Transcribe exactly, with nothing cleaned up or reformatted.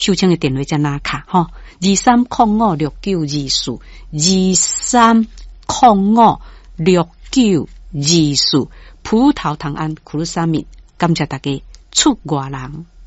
收听的电话在哪卡吼？二三零五六九二四，二三零五六九二四。葡萄糖胺苦鲁沙米，感谢大家出外人。